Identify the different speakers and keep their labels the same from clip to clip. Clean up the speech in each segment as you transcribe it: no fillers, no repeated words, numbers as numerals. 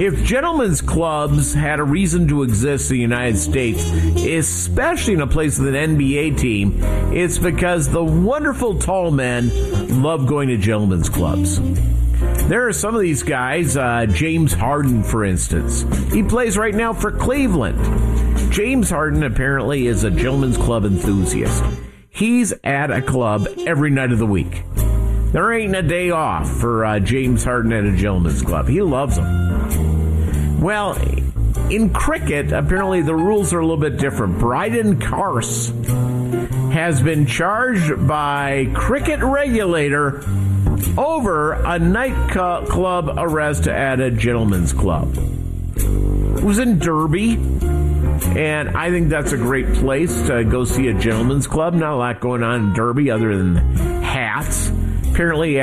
Speaker 1: If gentlemen's clubs had a reason to exist in the United States, especially in a place with an NBA team, it's because the wonderful tall men love going to gentlemen's clubs. There are some of these guys, James Harden, for instance. He plays right now for Cleveland. James Harden apparently is a gentleman's club enthusiast. He's at a club every night of the week. There ain't a day off for James Harden at a gentleman's club. He loves them. Well, in cricket, apparently the rules are a little bit different. Bryden Karse has been charged by cricket regulator over a nightclub arrest at a gentleman's club. It was in Derby, and I think that's a great place to go see a gentleman's club. Not a lot going on in Derby other than hats. Apparently,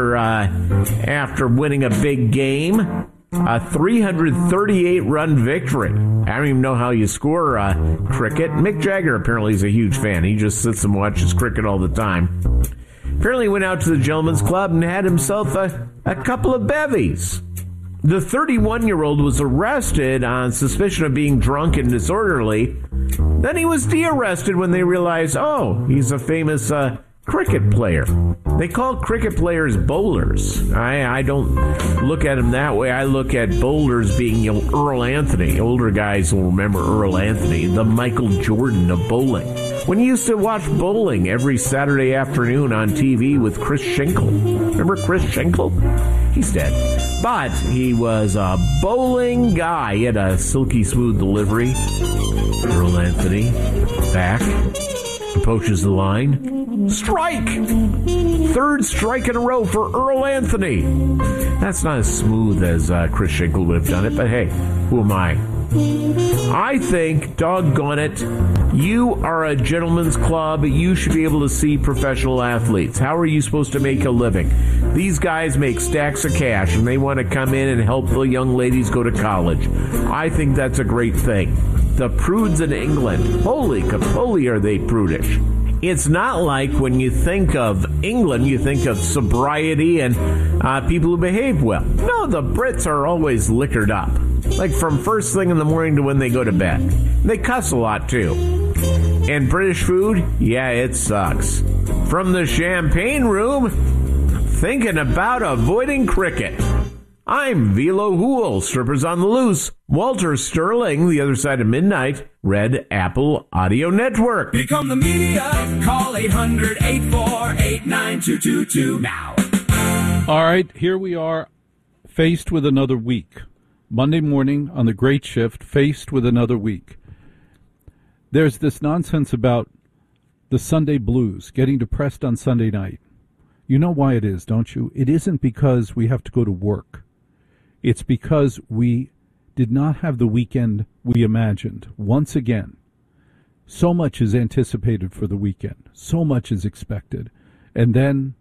Speaker 1: after winning a big game, a 338-run victory. I don't even know how you score cricket. Mick Jagger apparently is a huge fan. He just sits and watches cricket all the time. Apparently went out to the gentleman's club and had himself a couple of bevies. The 31-year-old was arrested on suspicion of being drunk and disorderly. Then he was de-arrested when they realized, oh, he's a famous cricket player. They call cricket players bowlers. I don't look at them that way. I look at bowlers being Earl Anthony. Older guys will remember Earl Anthony, the Michael Jordan of bowling. When you used to watch bowling every Saturday afternoon on TV with Chris Schenkel. Remember Chris Schenkel? He's dead. But he was a bowling guy. He had a silky smooth delivery. Earl Anthony back. Approaches the line. Strike! Third strike in a row for Earl Anthony. That's not as smooth as Chris Schenkel would have done it, but hey, who am I? I think, doggone it, you are a gentleman's club. You should be able to see professional athletes. How are you supposed to make a living? These guys make stacks of cash, and they want to come in and help the young ladies go to college. I think that's a great thing. The prudes in England, holy capoli, are they prudish. It's not like when you think of England, you think of sobriety and people who behave well. No, the Brits are always liquored up. Like from first thing in the morning to when they go to bed. They cuss a lot, too. And British food? Yeah, it sucks. From the champagne room, thinking about avoiding cricket. I'm Velo Hool, strippers on the loose. Walter Sterling, the other side of midnight, Red Apple Audio Network.
Speaker 2: Become the media. Call 800-848-9222 now.
Speaker 3: All right, here we are, faced with another week. Monday morning on the Great Shift, faced with another week. There's this nonsense about the Sunday blues, getting depressed on Sunday night. You know why it is, don't you? It isn't because we have to go to work. It's because we did not have the weekend we imagined. Once again, so much is anticipated for the weekend. So much is expected. And then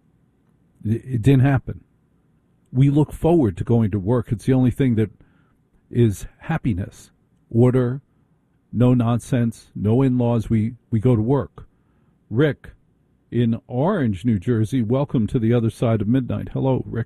Speaker 3: it didn't happen. We look forward to going to work. It's the only thing that is happiness. Order, no nonsense, no in-laws. We go to work. Rick in Orange, New Jersey, welcome to the other side of midnight. Hello, Rick.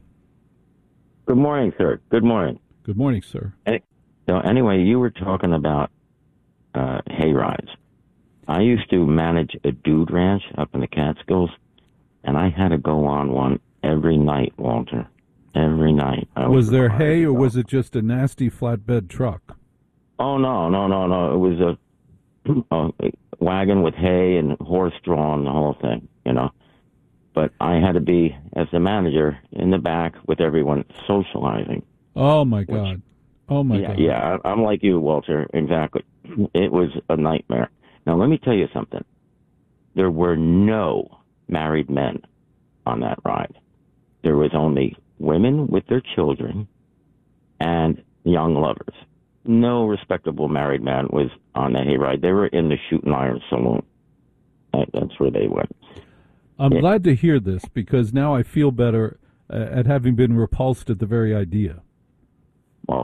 Speaker 4: Good morning, sir. Good morning.
Speaker 3: Good morning, sir.
Speaker 4: So anyway, you were talking about hay rides. I used to manage a dude ranch up in the Catskills, and I had to go on one every night, Walter. Every night.
Speaker 3: Was there hay, or was it just a nasty flatbed truck?
Speaker 4: Oh, no. It was a wagon with hay and horse-drawn, the whole thing, you know. But I had to be, as the manager, in the back with everyone socializing.
Speaker 3: Oh, my God. God.
Speaker 4: Yeah, I'm like you, Walter. Exactly. It was a nightmare. Now, let me tell you something. There were no married men on that ride. There was only women with their children and young lovers. No respectable married man was on the hayride. They were in the Shooting Iron Saloon. That's where they went.
Speaker 3: I'm glad to hear this, because now I feel better at having been repulsed at the very idea.
Speaker 4: Well,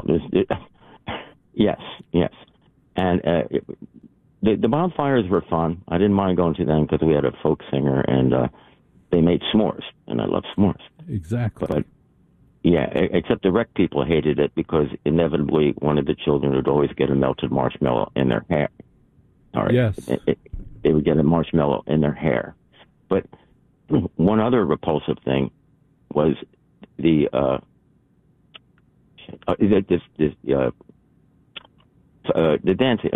Speaker 4: yes. And the bonfires were fun. I didn't mind going to them because we had a folk singer, and they made s'mores, and I love s'mores.
Speaker 3: Exactly.
Speaker 4: But Yeah, except the rec people hated it because inevitably one of the children would always get a melted marshmallow in their hair. All right.
Speaker 3: Yes.
Speaker 4: They would get a marshmallow in their hair. But one other repulsive thing was the dancing,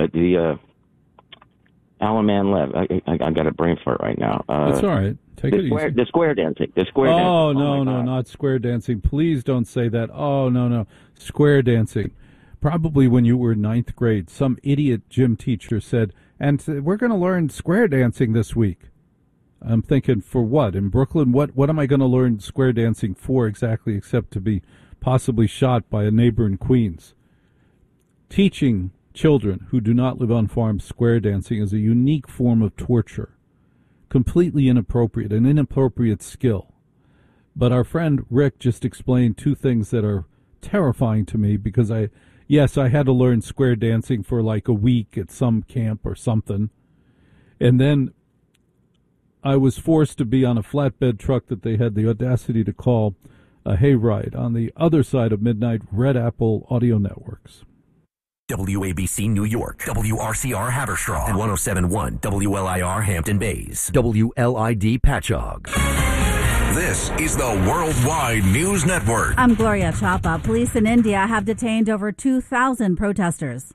Speaker 4: Alan Man Lev. I got a brain fart right now.
Speaker 3: That's all right. Take it easy.
Speaker 4: The square dancing.
Speaker 3: Oh, no, not square dancing. Please don't say that. Oh, no. Square dancing. Probably when you were in ninth grade, some idiot gym teacher said, and we're going to learn square dancing this week. I'm thinking, for what? In Brooklyn, what am I going to learn square dancing for exactly, except to be possibly shot by a neighbor in Queens? Teaching children who do not live on farms square dancing is a unique form of torture. Completely inappropriate, an inappropriate skill. But our friend Rick just explained two things that are terrifying to me because I had to learn square dancing for like a week at some camp or something. And then I was forced to be on a flatbed truck that they had the audacity to call a hayride on the other side of midnight, Red Apple Audio Networks.
Speaker 5: WABC New York, WRCR Haverstraw, and 107.1 WLIR Hampton Bays, WLID Patchogue. This is the Worldwide News Network.
Speaker 6: I'm Gloria Chapa. Police in India have detained over 2,000 protesters.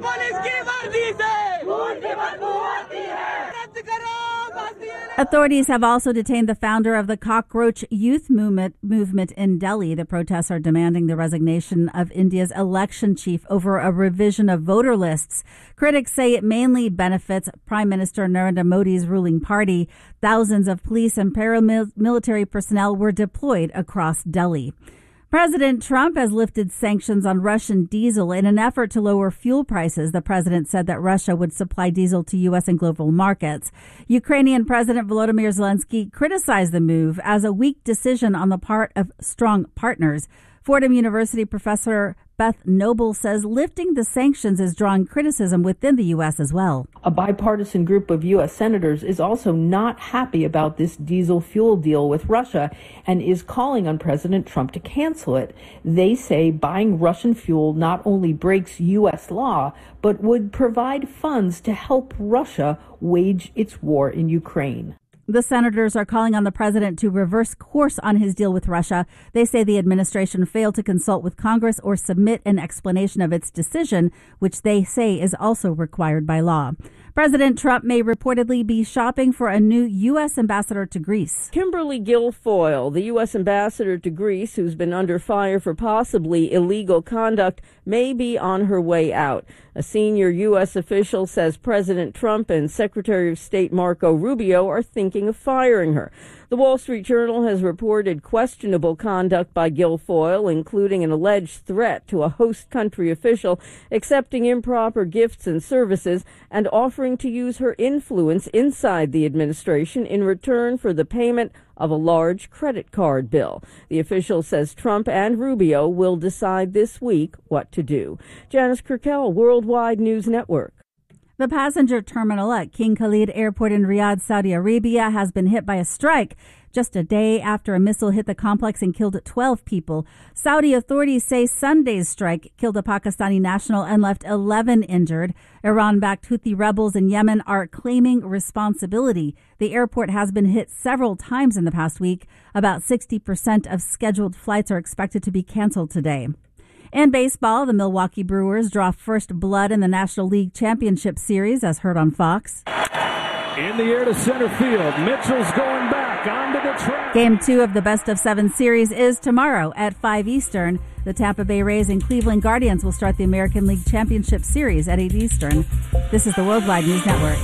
Speaker 6: Authorities have also detained the founder of the Cockroach Youth movement in Delhi. The protests are demanding the resignation of India's election chief over a revision of voter lists. Critics say it mainly benefits Prime Minister Narendra Modi's ruling party. Thousands of police and paramilitary personnel were deployed across Delhi. President Trump has lifted sanctions on Russian diesel in an effort to lower fuel prices. The president said that Russia would supply diesel to U.S. and global markets. Ukrainian President Volodymyr Zelensky criticized the move as a weak decision on the part of strong partners. Fordham University professor Beth Noble says lifting the sanctions is drawing criticism within the U.S. as well.
Speaker 7: A bipartisan group of U.S. senators is also not happy about this diesel fuel deal with Russia and is calling on President Trump to cancel it. They say buying Russian fuel not only breaks U.S. law, but would provide funds to help Russia wage its war in Ukraine.
Speaker 6: The senators are calling on the president to reverse course on his deal with Russia. They say the administration failed to consult with Congress or submit an explanation of its decision, which they say is also required by law. President Trump may reportedly be shopping for a new U.S. ambassador to Greece.
Speaker 8: Kimberly Guilfoyle, the U.S. ambassador to Greece, who's been under fire for possibly illegal conduct, may be on her way out. A senior U.S. official says President Trump and Secretary of State Marco Rubio are thinking of firing her. The Wall Street Journal has reported questionable conduct by Guilfoyle, including an alleged threat to a host country official, accepting improper gifts and services, and offering to use her influence inside the administration in return for the payment of a large credit card bill. The official says Trump and Rubio will decide this week what to do. Janice Kirkel, Worldwide News Network.
Speaker 6: The passenger terminal at King Khalid Airport in Riyadh, Saudi Arabia, has been hit by a strike just a day after a missile hit the complex and killed 12 people. Saudi authorities say Sunday's strike killed a Pakistani national and left 11 injured. Iran-backed Houthi rebels in Yemen are claiming responsibility. The airport has been hit several times in the past week. About 60% of scheduled flights are expected to be canceled today. In baseball, the Milwaukee Brewers draw first blood in the National League Championship Series, as heard on Fox.
Speaker 2: In the air to center field. Mitchell's going back onto the track.
Speaker 6: Game 2 of the best-of-7 series is tomorrow at 5 Eastern. The Tampa Bay Rays and Cleveland Guardians will start the American League Championship Series at 8 Eastern. This is the Worldwide News Network.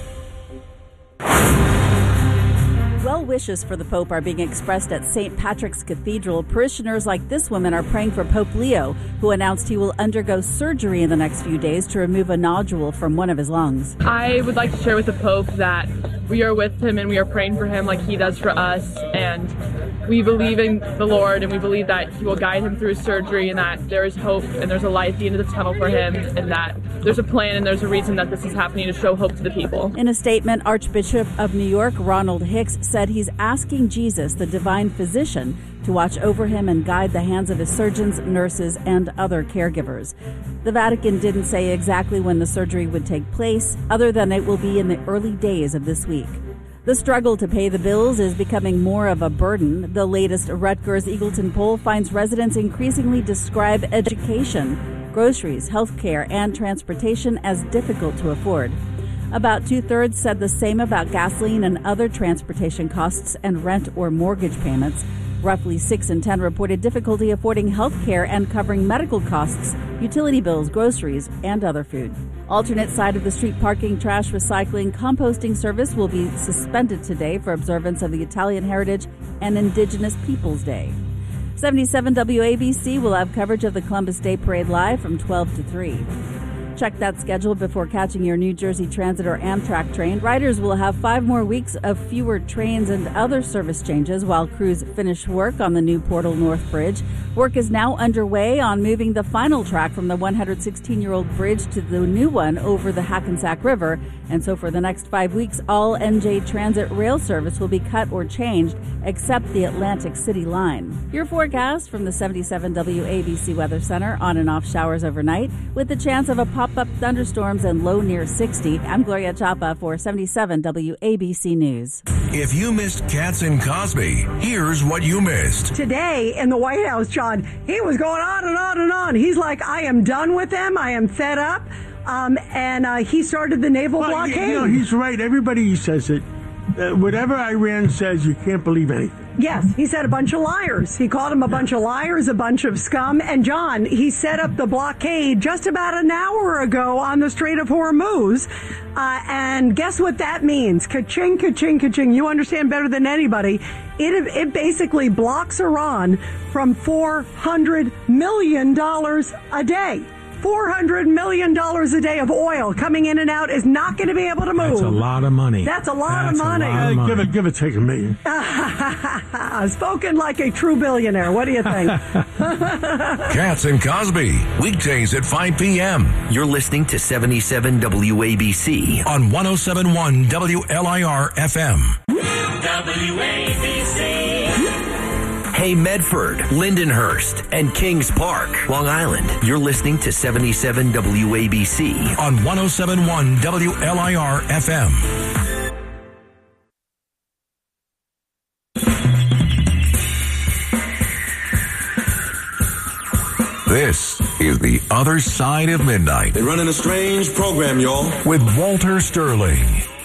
Speaker 6: Well wishes for the Pope are being expressed at St. Patrick's Cathedral. Parishioners like this woman are praying for Pope Leo, who announced he will undergo surgery in the next few days to remove a nodule from one of his lungs.
Speaker 9: I would like to share with the Pope that we are with him and we are praying for him like he does for us, and we believe in the Lord and we believe that he will guide him through his surgery and that there is hope and there's a light at the end of the tunnel for him and that there's a plan and there's a reason that this is happening to show hope to the people.
Speaker 6: In a statement, Archbishop of New York, Ronald Hicks, said he's asking Jesus, the divine physician, to to watch over him and guide the hands of his surgeons, nurses, and other caregivers. The Vatican didn't say exactly when the surgery would take place, other than it will be in the early days of this week. The struggle to pay the bills is becoming more of a burden. The latest Rutgers Eagleton poll finds residents increasingly describe education, groceries, healthcare, and transportation as difficult to afford. About 2/3 said the same about gasoline and other transportation costs and rent or mortgage payments. Roughly 6 in 10 reported difficulty affording health care and covering medical costs, utility bills, groceries, and other food. Alternate side of the street parking, trash recycling, composting service will be suspended today for observance of the Italian Heritage and Indigenous Peoples Day. 77 WABC will have coverage of the Columbus Day Parade live from 12 to 3. Check that schedule before catching your New Jersey Transit or Amtrak train. Riders will have 5 more weeks of fewer trains and other service changes while crews finish work on the new Portal North Bridge. Work is now underway on moving the final track from the 116-year-old bridge to the new one over the Hackensack River. And so for the next 5 weeks, all NJ Transit rail service will be cut or changed except the Atlantic City line. Your forecast from the 77 WABC Weather Center: on and off showers overnight with the chance of a pop-up thunderstorms and low near 60. I'm Gloria Chapa for 77 WABC News.
Speaker 5: If you missed Katz and Cosby, here's what you missed.
Speaker 10: Today in the White House, John, he was going on and on and on. He's like, I am done with them. I am fed up. And he started the naval blockade.
Speaker 11: You know, he's right. Everybody says it. Whatever Iran says, you can't believe anything.
Speaker 10: Yes, he said a bunch of liars. He called them a bunch of liars, a bunch of scum. And John, he set up the blockade just about an hour ago on the Strait of Hormuz. And guess what that means? Ka-ching, ka-ching, ka-ching. You understand better than anybody. It basically blocks Iran from $400 million a day. $400 million a day of oil coming in and out is not going to be able to move.
Speaker 11: That's a lot of money.
Speaker 10: That's a lot of money.
Speaker 11: Give or take $1 million.
Speaker 10: Spoken like a true billionaire. What do you think?
Speaker 5: Katz and Cosby, weekdays at 5 p.m. You're listening to 77 WABC on 107.1 WLIR FM. WABC. Hey Medford, Lindenhurst, and Kings Park, Long Island. You're listening to 77 WABC on 107.1 WLIR FM. This is The Other Side of Midnight.
Speaker 12: They're running a strange program, y'all.
Speaker 5: With Walter Sterling.